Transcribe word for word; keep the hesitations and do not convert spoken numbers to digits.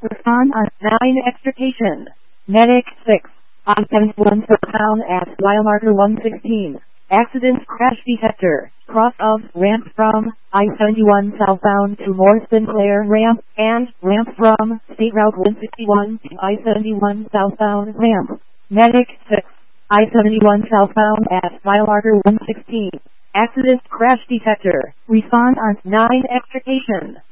Respond on nine extrication. Medic six. I seventy-one southbound at mile marker one sixteen. Accident crash detector. Cross of ramp from I seventy-one southbound to North Sinclair ramp and ramp from State Route one sixty-one to I seventy-one southbound ramp. Medic six. I seventy-one southbound at mile marker one sixteen. Accident crash detector. Respond on nine extrication.